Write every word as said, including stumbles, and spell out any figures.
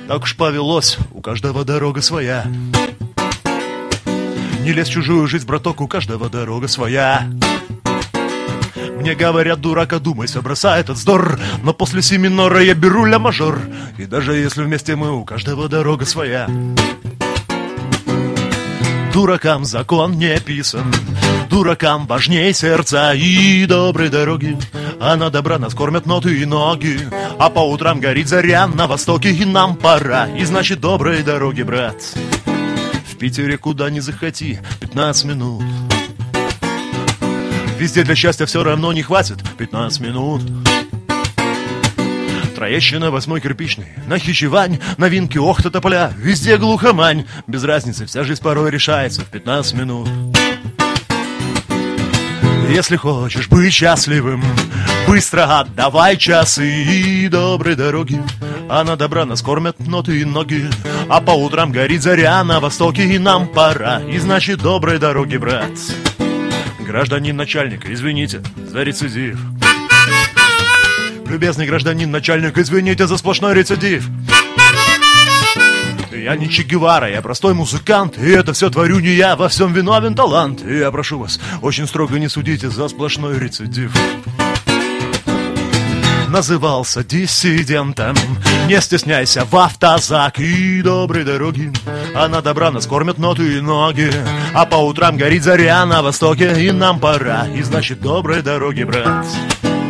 Так уж повелось, у каждого дорога своя. Не лезь в чужую жизнь, браток, у каждого дорога своя. Мне говорят, дурак, одумайся, бросай этот вздор. Но после си минора я беру ля мажор. И даже если вместе мы, у каждого дорога своя. Дуракам закон не писан, дуракам важней сердца и доброй дороги. А на добра нас кормят ноты и ноги. А по утрам горит заря на востоке, и нам пора. И значит, доброй дороги, брат. В Питере куда ни захоти, пятнадцать минут. Везде для счастья все равно не хватит пятнадцать минут. Троещина, восьмой кирпичный, Нахичевань, новинки, охта, тополя. Везде глухомань, без разницы, вся жизнь порой решается в пятнадцать минут. Если хочешь быть счастливым, быстро отдавай часы и доброй дороги. А на добра нас кормят ноты и ноги. А по утрам горит заря на востоке, и нам пора. И значит, доброй дороги, брат. Гражданин начальник, извините за рецидив. Любезный гражданин начальник, извините за сплошной рецидив. Я не Че Гевара, я простой музыкант. И это все творю не я, во всем виновен талант. И я прошу вас, очень строго не судите за сплошной рецидив. Назывался диссидентом, не стесняйся в автозак и доброй дороги. А на добра нас кормят ноты и ноги. А по утрам горит заря на востоке, и нам пора. И значит, доброй дороги, брат.